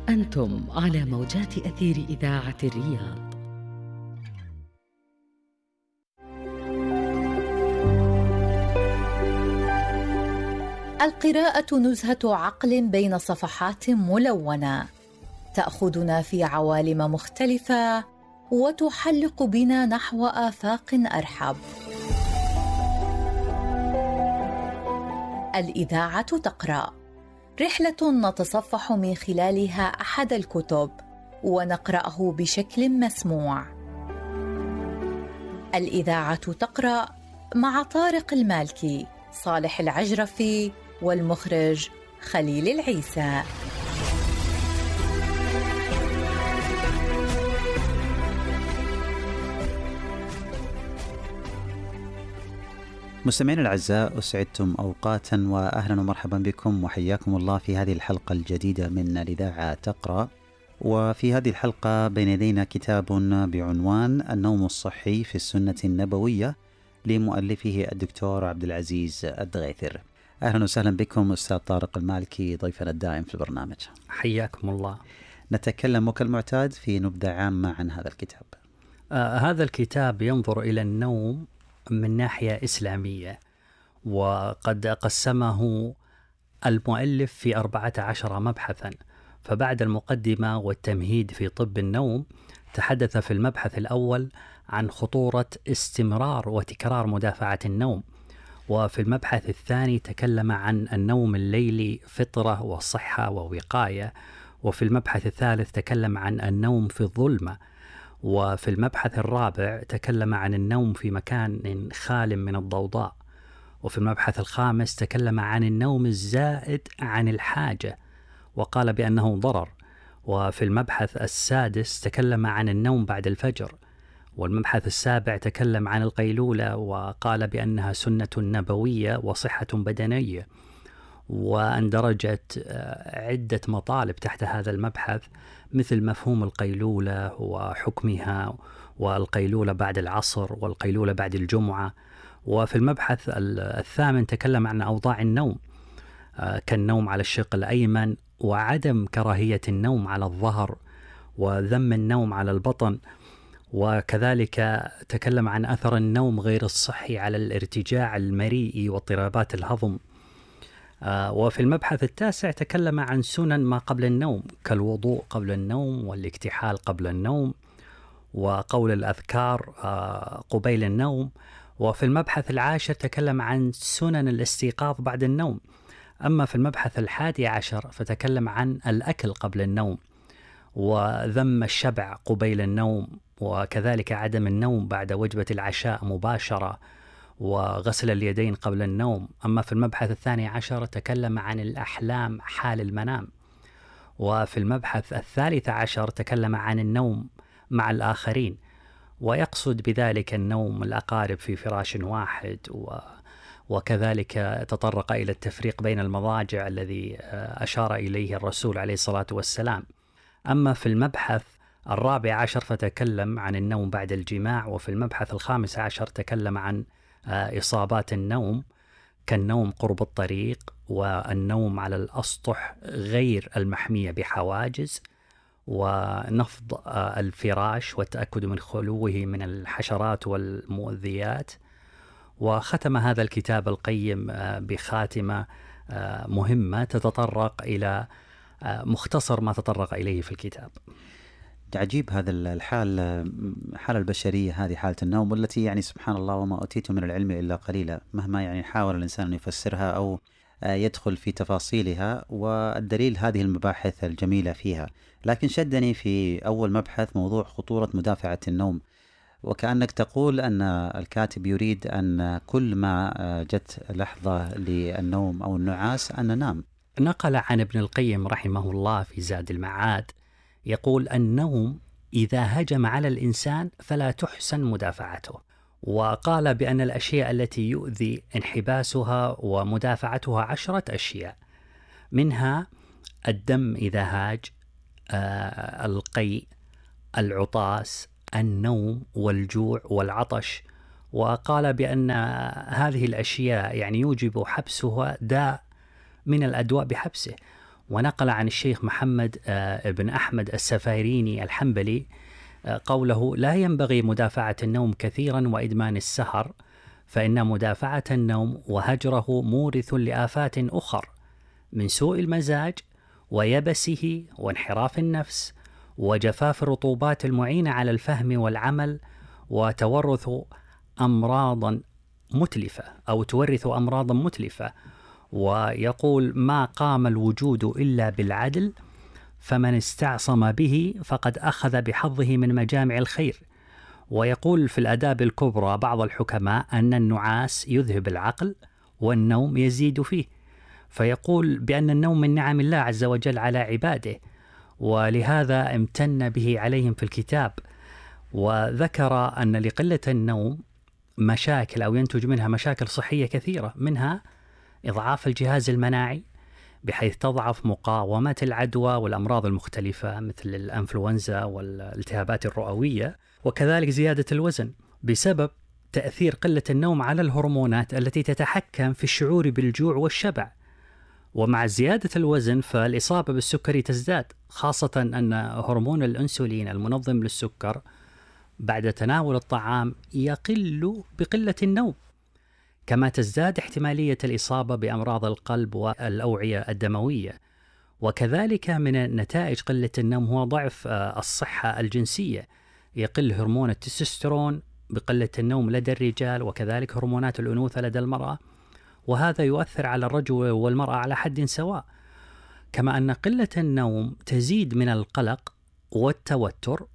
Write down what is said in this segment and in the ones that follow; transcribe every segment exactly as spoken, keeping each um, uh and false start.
أنتم على موجات أثير إذاعة الرياض. القراءة نزهة عقل بين صفحات ملونة، تأخذنا في عوالم مختلفة وتحلق بنا نحو آفاق أرحب. الإذاعة تقرأ، رحلة نتصفح من خلالها أحد الكتب ونقرأه بشكل مسموع. الإذاعة تقرأ مع طارق المالكي، صالح العجرفي، والمخرج خليل العيسى. مستمعين الأعزاء، أسعدتم أوقاتا وأهلا ومرحبا بكم وحياكم الله في هذه الحلقة الجديدة من الإذاعة تقرأ. وفي هذه الحلقة بين يدينا كتاب بعنوان النوم الصحي في السنة النبوية لمؤلفه الدكتور عبد العزيز الدغيثر. أهلا وسهلا بكم أستاذ طارق المالكي ضيفنا الدائم في البرنامج. حياكم الله. نتكلم كالمعتاد في نبذة عامة عن هذا الكتاب. آه هذا الكتاب ينظر إلى النوم من ناحية إسلامية، وقد قسمه المؤلف في أربعة عشر مبحثا. فبعد المقدمة والتمهيد في طب النوم، تحدث في المبحث الأول عن خطورة استمرار وتكرار مدافعة النوم، وفي المبحث الثاني تكلم عن النوم الليلي فطرة وصحة ووقاية، وفي المبحث الثالث تكلم عن النوم في الظلمة، وفي المبحث الرابع تكلم عن النوم في مكان خال من الضوضاء، وفي المبحث الخامس تكلم عن النوم الزائد عن الحاجة وقال بأنه ضرر، وفي المبحث السادس تكلم عن النوم بعد الفجر، والمبحث السابع تكلم عن القيلولة وقال بأنها سنة نبوية وصحة بدنية، واندرجت عدة مطالب تحت هذا المبحث مثل مفهوم القيلولة وحكمها، والقيلولة بعد العصر، والقيلولة بعد الجمعة. وفي المبحث الثامن تكلم عن أوضاع النوم كالنوم على الشق الأيمن، وعدم كراهية النوم على الظهر، وذم النوم على البطن، وكذلك تكلم عن أثر النوم غير الصحي على الارتجاع المريئي واضطرابات الهضم. آه وفي المبحث التاسع تكلم عن سنن ما قبل النوم كالوضوء قبل النوم، والاكتحال قبل النوم، وقول الأذكار آه قبيل النوم. وفي المبحث العاشر تكلم عن سنن الاستيقاظ بعد النوم. أما في المبحث الحادي عشر فتكلم عن الأكل قبل النوم، وذم الشبع قبيل النوم، وكذلك عدم النوم بعد وجبة العشاء مباشرة، وغسل اليدين قبل النوم. أما في المبحث الثاني عشر تكلم عن الأحلام حال المنام. وفي المبحث الثالث عشر تكلم عن النوم مع الآخرين، ويقصد بذلك النوم الأقارب في فراش واحد، و وكذلك تطرق إلى التفريق بين المضاجع الذي أشار إليه الرسول عليه الصلاة والسلام. أما في المبحث الرابع عشر فتكلم عن النوم بعد الجماع، وفي المبحث الخامس عشر تكلم عن إصابات النوم كالنوم قرب الطريق، والنوم على الأسطح غير المحمية بحواجز، ونفض الفراش والتأكد من خلوه من الحشرات والمؤذيات. وختم هذا الكتاب القيم بخاتمة مهمة تتطرق إلى مختصر ما تطرق إليه في الكتاب. عجيب هذا الحال، حال البشرية هذه حالة النوم، والتي يعني سبحان الله وما أوتيت من العلم إلا قليلا، مهما يعني حاول الإنسان أن يفسرها أو يدخل في تفاصيلها، والدليل هذه المباحث الجميلة فيها. لكن شدني في أول مبحث موضوع خطورة مدافعة النوم، وكأنك تقول أن الكاتب يريد أن كل ما جت لحظة للنوم أو النعاس أن ننام. نقل عن ابن القيم رحمه الله في زاد المعاد يقول: النوم إذا هجم على الإنسان فلا تحسن مدافعته. وقال بأن الأشياء التي يؤذي انحباسها ومدافعتها عشرة أشياء، منها الدم إذا هاج، آه القيء، العطاس، النوم، والجوع والعطش. وقال بأن هذه الأشياء يعني يوجب حبسها داء من الأدواء بحبسه. ونقل عن الشيخ محمد بن أحمد السفاريني الحنبلي قوله: لا ينبغي مدافعة النوم كثيرا وإدمان السهر، فإن مدافعة النوم وهجره مورث لآفات أخر من سوء المزاج ويبسه وانحراف النفس وجفاف الرطوبات المعينة على الفهم والعمل، وتورث أمراضا متلفة أو تورث أمراضا متلفة. ويقول: ما قام الوجود إلا بالعدل، فمن استعصم به فقد أخذ بحظه من مجامع الخير. ويقول في الآداب الكبرى بعض الحكماء أن النعاس يذهب العقل والنوم يزيد فيه، فيقول بأن النوم من نعم الله عز وجل على عباده، ولهذا امتن به عليهم في الكتاب. وذكر أن لقلة النوم مشاكل أو ينتج منها مشاكل صحية كثيرة، منها إضعاف الجهاز المناعي بحيث تضعف مقاومة العدوى والأمراض المختلفة مثل الأنفلونزا والالتهابات الرئوية، وكذلك زيادة الوزن بسبب تأثير قلة النوم على الهرمونات التي تتحكم في الشعور بالجوع والشبع. ومع زيادة الوزن فالإصابة بالسكري تزداد، خاصة أن هرمون الأنسولين المنظم للسكر بعد تناول الطعام يقل بقلة النوم، كما تزداد احتمالية الإصابة بأمراض القلب والأوعية الدموية. وكذلك من نتائج قلة النوم هو ضعف الصحة الجنسية، يقل هرمون التستوستيرون بقلة النوم لدى الرجال، وكذلك هرمونات الأنوثة لدى المرأة، وهذا يؤثر على الرجل والمرأة على حد سواء. كما أن قلة النوم تزيد من القلق والتوتر،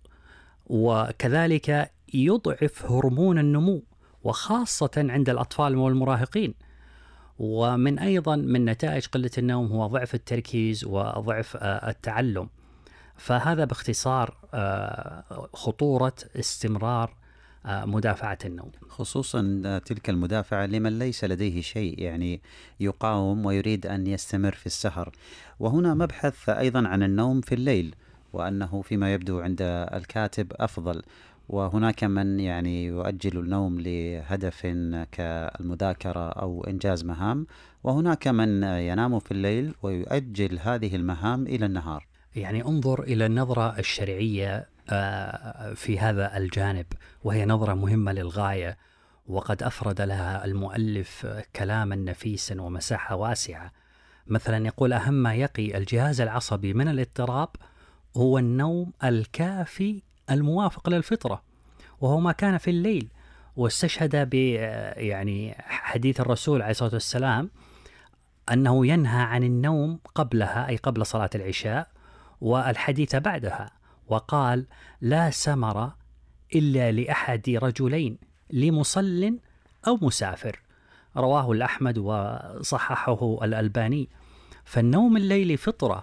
وكذلك يضعف هرمون النمو، وخاصة عند الأطفال والمراهقين. ومن أيضا من نتائج قلة النوم هو ضعف التركيز وضعف التعلم. فهذا باختصار خطورة استمرار مدافعة النوم، خصوصا تلك المدافعة لمن ليس لديه شيء، يعني يقاوم ويريد أن يستمر في السهر. وهنا مبحث أيضا عن النوم في الليل، وأنه فيما يبدو عند الكاتب أفضل، وهناك من يعني يؤجل النوم لهدف كالمذاكرة أو إنجاز مهام، وهناك من ينام في الليل ويؤجل هذه المهام إلى النهار. يعني انظر إلى النظرة الشرعية في هذا الجانب، وهي نظرة مهمة للغاية، وقد أفرد لها المؤلف كلاما نفيسا ومساحة واسعة. مثلا يقول: أهم ما يقي الجهاز العصبي من الاضطراب هو النوم الكافي الموافق للفطرة، وهو ما كان في الليل. واستشهد ب يعني حديث الرسول عليه الصلاة والسلام أنه ينهى عن النوم قبلها، أي قبل صلاة العشاء، والحديث بعدها، وقال: لا سمر إلا لأحد رجلين، لمصل أو مسافر. رواه الأحمد وصححه الألباني. فالنوم الليلي فطرة،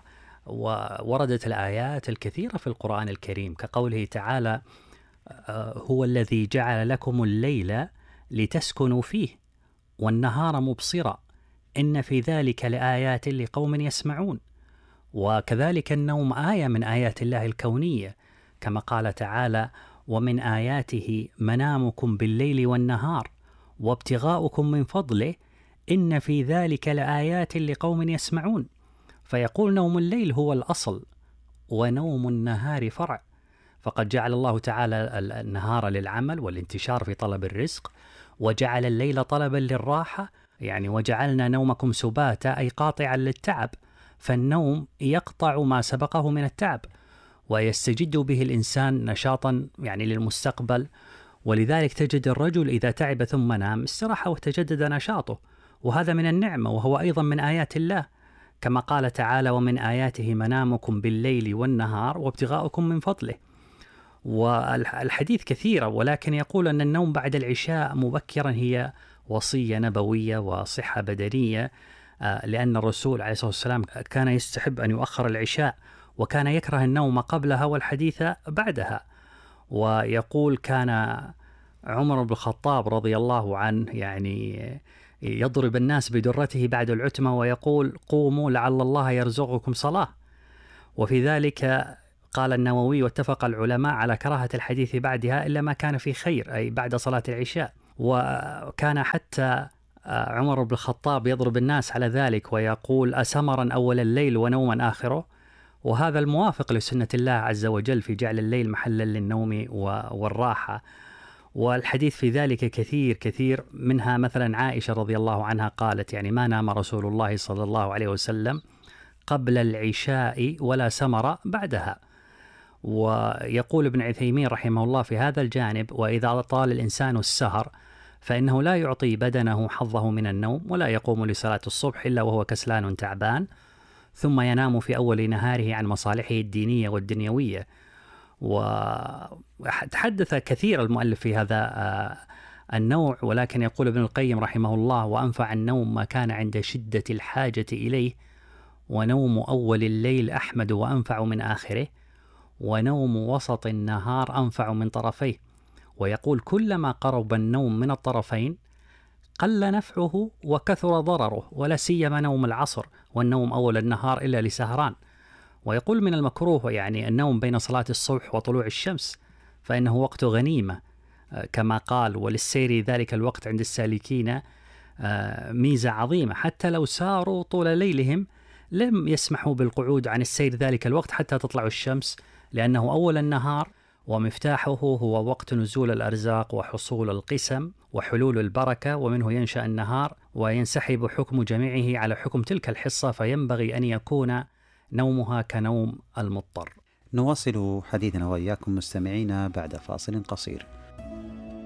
ووردت الآيات الكثيرة في القرآن الكريم كقوله تعالى: هو الذي جعل لكم الليل لتسكنوا فيه والنهار مبصرا إن في ذلك لآيات لقوم يسمعون. وكذلك النوم آية من آيات الله الكونية، كما قال تعالى: ومن آياته منامكم بالليل والنهار وابتغاؤكم من فضله إن في ذلك لآيات لقوم يسمعون. فيقول نوم الليل هو الأصل، ونوم النهار فرع. فقد جعل الله تعالى النهار للعمل والانتشار في طلب الرزق، وجعل الليل طلبا للراحة، يعني وجعلنا نومكم سباتا، أي قاطعا للتعب. فالنوم يقطع ما سبقه من التعب، ويستجد به الإنسان نشاطا يعني للمستقبل. ولذلك تجد الرجل إذا تعب ثم نام استراح وتجدد نشاطه، وهذا من النعمة، وهو أيضا من آيات الله، كما قال تعالى: ومن آياته منامكم بالليل والنهار وابتغاؤكم من فضله. والحديث كثيرة، ولكن يقول أن النوم بعد العشاء مبكرا هي وصية نبوية وصحة بدنية، لأن الرسول عليه الصلاة والسلام كان يستحب أن يؤخر العشاء، وكان يكره النوم قبلها والحديث بعدها. ويقول: كان عمر بن الخطاب رضي الله عنه يعني يضرب الناس بدرته بعد العتمة ويقول: قوموا لعل الله يرزقكم صلاة. وفي ذلك قال النووي: واتفق العلماء على كراهة الحديث بعدها إلا ما كان في خير، أي بعد صلاة العشاء. وكان حتى عمر بن الخطاب يضرب الناس على ذلك ويقول أسمرا أول الليل ونوما آخره، وهذا الموافق لسنة الله عز وجل في جعل الليل محلا للنوم والراحة. والحديث في ذلك كثير كثير، منها مثلا عائشة رضي الله عنها قالت يعني ما نام رسول الله صلى الله عليه وسلم قبل العشاء ولا سمر بعدها. ويقول ابن عثيمين رحمه الله في هذا الجانب: وإذا طال الإنسان السهر فإنه لا يعطي بدنه حظه من النوم، ولا يقوم لصلاة الصبح إلا وهو كسلان تعبان، ثم ينام في أول نهاره عن مصالحه الدينية والدنيوية. وتحدث كثير المؤلف في هذا النوع، ولكن يقول ابن القيم رحمه الله: وأنفع النوم ما كان عند شدة الحاجة إليه، ونوم أول الليل أحمد وأنفع من آخره، ونوم وسط النهار أنفع من طرفيه. ويقول: كلما قرب النوم من الطرفين قل نفعه وكثر ضرره، ولا سيما نوم العصر والنوم أول النهار إلا لسهران. ويقول: من المكروه يعني النوم بين صلاة الصبح وطلوع الشمس، فإنه وقت غنيمة كما قال، وللسير ذلك الوقت عند السالكين ميزة عظيمة، حتى لو ساروا طول ليلهم لم يسمحوا بالقعود عن السير ذلك الوقت حتى تطلع الشمس، لأنه أول النهار ومفتاحه هو وقت نزول الأرزاق وحصول القسم وحلول البركة، ومنه ينشأ النهار وينسحب حكم جميعه على حكم تلك الحصة، فينبغي أن يكون نومها كنوم المضطر. نواصل حديثنا وإياكم مستمعين بعد فاصل قصير.